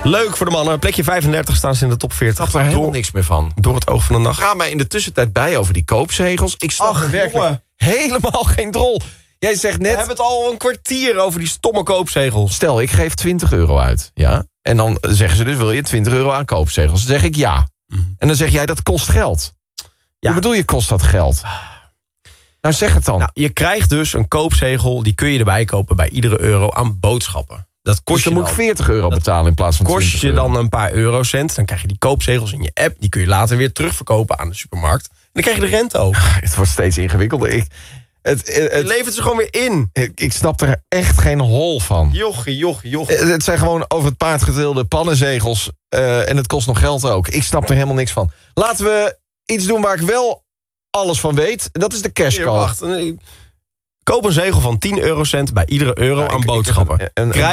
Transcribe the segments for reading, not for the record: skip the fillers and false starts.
Leuk voor de mannen. Plekje 35 staan ze in de top 40. Ik snap er helemaal niks meer van. Door het oog van de nacht. Ga mij in de tussentijd bij over die koopzegels. Ik snap er werkelijk helemaal geen drol. Jij zegt net... We hebben het al een kwartier over die stomme koopzegels. Stel, ik geef €20 uit. Ja? En dan zeggen ze dus, wil je €20 aan koopzegels? Dan zeg ik ja. En dan zeg jij, dat kost geld. Ja. Hoe bedoel je, kost dat geld? Nou, zeg het dan. Nou, je krijgt dus een koopzegel, die kun je erbij kopen bij iedere euro aan boodschappen. Dat kost Dus dan je moet ik €40 betalen in plaats van €20. Kost je dan een paar eurocent, dan krijg je die koopzegels in je app. Die kun je later weer terugverkopen aan de supermarkt. En dan krijg je de rente over. Het wordt steeds ingewikkelder. Je levert ze gewoon weer in. Ik snap er echt geen hol van. Joch. Het zijn gewoon over het paard getilde pannenzegels. En het kost nog geld ook. Ik snap er helemaal niks van. Laten we iets doen waar ik wel alles van weet. Dat is de cashcall. Wacht. Koop een zegel van 10 eurocent bij iedere euro aan boodschappen.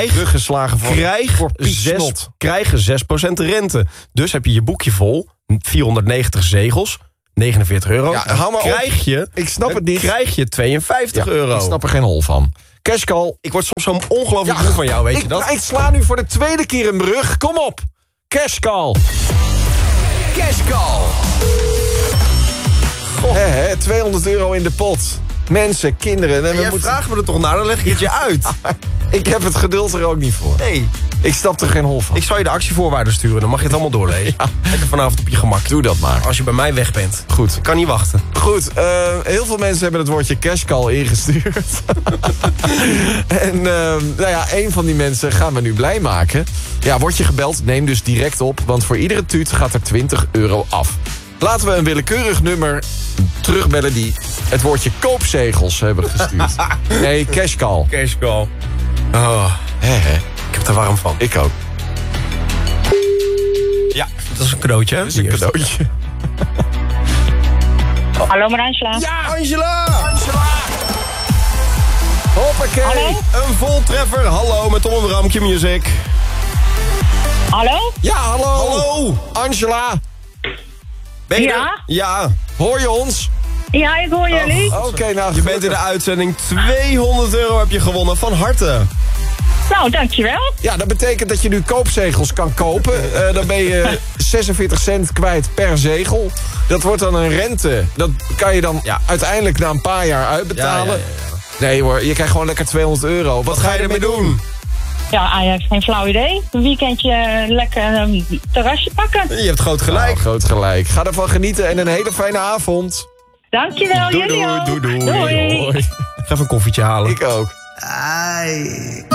Krijg 6% rente. Dus heb je je boekje vol. 490 zegels. €49. Ja, hou maar op. Ik snap het niet. Krijg je €52. Ik snap er geen hol van. Cashcall. Ik word soms zo ongelooflijk moe van jou, weet je dat? Ik sla nu voor de tweede keer in mijn rug. Kom op. Cashcall. Cashcall. €200 in de pot. Mensen, kinderen. En Jij vraagt me er toch naar, dan leg ik het je uit. Ik heb het geduld er ook niet voor. Nee. Ik snap er geen hol van. Ik zal je de actievoorwaarden sturen, dan mag je het allemaal doorlezen. Lekker vanavond op je gemak. Doe dat maar. Als je bij mij weg bent. Goed. Ik kan niet wachten. Goed, heel veel mensen hebben het woordje cashcall ingestuurd. En een van die mensen gaan we nu blij maken. Ja, word je gebeld, neem dus direct op. Want voor iedere tuut gaat er €20 af. Laten we een willekeurig nummer terugbellen die het woordje koopzegels hebben gestuurd. Nee, cashcall. Cashcall. Oh, ik heb er warm van. Ik ook. Ja, dat is een cadeautje. Dat is een cadeautje. Hallo, met Angela. Ja, Angela! Hoppakee. Hallo? Een voltreffer. Hallo, met Tom en Bram, Q-Music. Hallo? Ja, hallo. Hallo. Angela. Ben je Ja? er? Ja. Hoor je ons? Ja, ik hoor jullie. Oké, nou, Je bent in de uitzending. €200 heb je gewonnen. Van harte. Nou, dankjewel. Ja, dat betekent dat je nu koopzegels kan kopen. Dan ben je 46 cent kwijt per zegel. Dat wordt dan een rente. Dat kan je dan uiteindelijk na een paar jaar uitbetalen. Ja. Nee hoor, je krijgt gewoon lekker €200. Wat ga je ermee doen? Ja, eigenlijk geen flauw idee. Een weekendje lekker een terrasje pakken. Je hebt groot gelijk. Nou, groot gelijk. Ga ervan genieten en een hele fijne avond. Dankjewel, jullie ook. Doei. Doei. Ik ga even een koffietje halen. Ik ook. Ai,